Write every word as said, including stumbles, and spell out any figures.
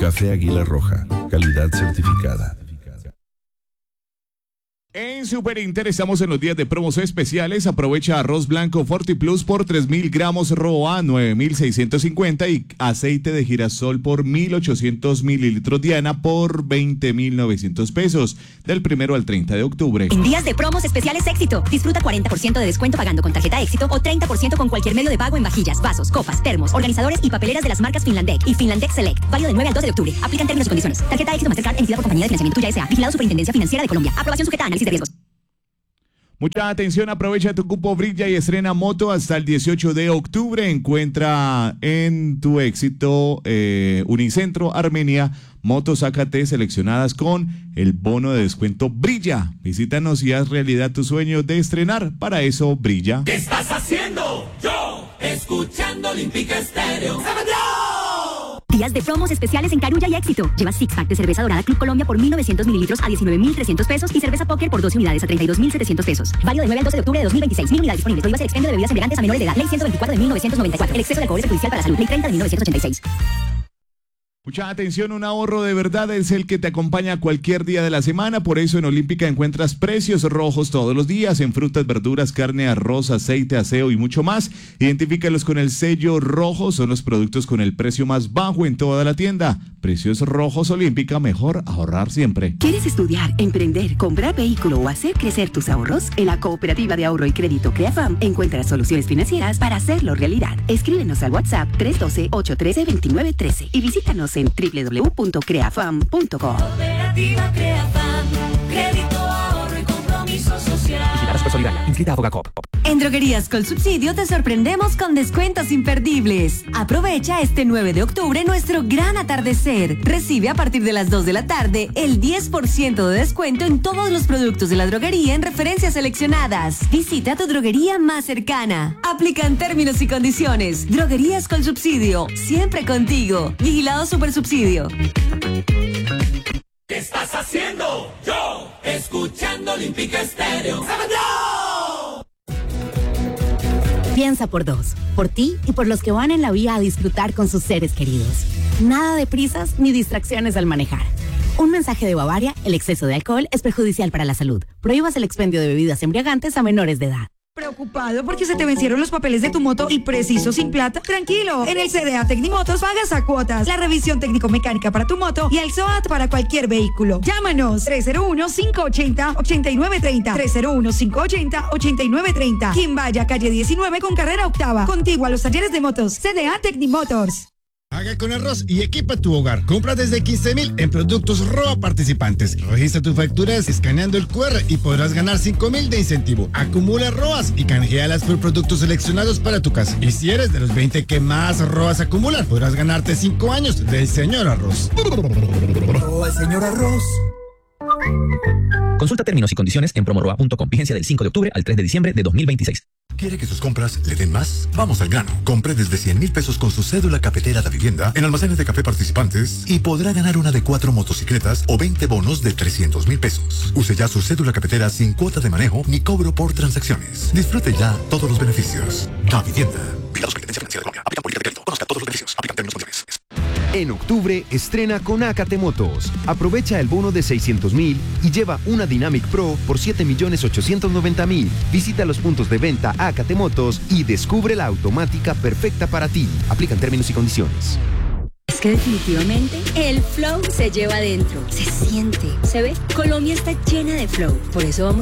Café Águila Roja, calidad certificada. En Super Inter estamos en los días de promos especiales. Aprovecha arroz blanco Forti Plus por tres mil gramos R O A, nueve mil seiscientos cincuenta, y aceite de girasol por mil ochocientos mililitros Diana por veinte mil novecientos pesos. Del primero al treinta de octubre. En días de promos especiales Éxito. Disfruta cuarenta por ciento de descuento pagando con tarjeta Éxito o treinta por ciento con cualquier medio de pago en vajillas, vasos, copas, termos, organizadores y papeleras de las marcas Finlandec y Finlandec Select. Válido del nueve al doce de octubre. Aplican términos y condiciones. Tarjeta Éxito Mastercard emitida por Compañía de Financiamiento Tuya S A. Vigilado Superintendencia Financiera de Colombia. Aprobación sujeta a análisis de riesgos. Mucha atención, aprovecha tu cupo Brilla y estrena moto hasta el dieciocho de octubre. Encuentra en tu Éxito eh, Unicentro Armenia motos A K T seleccionadas con el bono de descuento Brilla. Visítanos y haz realidad tu sueño de estrenar. Para eso, Brilla. ¿Qué estás haciendo? Yo, escuchando Olímpica Estéreo. Días de promos especiales en Carulla y Éxito. Lleva six pack de cerveza dorada Club Colombia por mil novecientos mililitros a diecinueve mil trescientos pesos y cerveza Póker por doce unidades a treinta y dos mil setecientos pesos. Válido del nueve al doce de octubre de dos mil veintiséis. Mil unidades disponibles. Prohíbas el expendio de bebidas embriagantes a menores de edad. Ley ciento veinticuatro de mil novecientos noventa y cuatro. El exceso de alcohol es perjudicial para la salud. Ley treinta de mil novecientos ochenta y seis. Mucha atención, un ahorro de verdad es el que te acompaña cualquier día de la semana. Por eso en Olímpica encuentras precios rojos todos los días en frutas, verduras, carne, arroz, aceite, aseo y mucho más. Identifícalos con el sello rojo. Son los productos con el precio más bajo en toda la tienda. Precios rojos Olímpica, mejor ahorrar siempre. ¿Quieres estudiar, emprender, comprar vehículo o hacer crecer tus ahorros? En la Cooperativa de Ahorro y Crédito CREAFAM encuentras soluciones financieras para hacerlo realidad. Escríbenos al WhatsApp tres uno dos, ocho uno tres, dos nueve uno tres y visítanos en doble u doble u doble u punto creafam punto com. Cooperativa CREAFAM, crédito, ahorro y compromiso social. Inscrita a Fogacop. En Droguerías Colsubsidio te sorprendemos con descuentos imperdibles. Aprovecha este nueve de octubre nuestro gran atardecer. Recibe a partir de las dos de la tarde el diez por ciento de descuento en todos los productos de la droguería en referencias seleccionadas. Visita tu droguería más cercana. Aplican términos y condiciones. Droguerías Colsubsidio, siempre contigo. Vigilado Supersubsidio. ¿Qué estás haciendo? Yo, escuchando Olímpica Estéreo. Piensa por dos, por ti y por los que van en la vía a disfrutar con sus seres queridos. Nada de prisas ni distracciones al manejar. Un mensaje de Bavaria: el exceso de alcohol es perjudicial para la salud. Prohíbas el expendio de bebidas embriagantes a menores de edad. ¿Preocupado porque se te vencieron los papeles de tu moto y preciso sin plata? Tranquilo, en el C D A Tecnimotos pagas a cuotas, la revisión técnico-mecánica para tu moto y el S O A T para cualquier vehículo. Llámanos tres cero uno, cinco ocho cero, ocho nueve tres cero, tres cero uno, cinco ocho cero, ocho nueve tres cero. Quien vaya, calle diecinueve con carrera octava, contigo a los talleres de motos. C D A Tecnimotors. Haga con arroz y equipa tu hogar. Compra desde quince mil en productos R O A participantes. Registra tus facturas escaneando el cu erre y podrás ganar cinco mil de incentivo. Acumula R O As y canjealas por productos seleccionados para tu casa. Y si eres de los veinte que más R O As acumulan, podrás ganarte cinco años del señor Arroz. Oh, el señor Arroz. Consulta términos y condiciones en promoroa punto com. Vigencia del cinco de octubre al tres de diciembre de dos mil veintiséis. ¿Quiere que sus compras le den más? Vamos al grano. Compre desde cien mil pesos con su cédula cafetera de vivienda en almacenes de café participantes y podrá ganar una de cuatro motocicletas o veinte bonos de trescientos mil pesos. Use ya su cédula cafetera sin cuota de manejo ni cobro por transacciones. Disfrute ya todos los beneficios. Da Vivienda. Vigilado Superintendencia Financiera de Colombia. Aplica política de crédito. Conozca todos los beneficios. Aplican términos y condiciones. En octubre, estrena con A K T Motos. Aprovecha el bono de seiscientos mil y lleva una Dynamic Pro por siete millones ochocientos noventa mil. Visita los puntos de venta A K T Motos y descubre la automática perfecta para ti. Aplican términos y condiciones. Es que definitivamente el flow se lleva adentro, se siente, se ve. Colombia está llena de flow, por eso vamos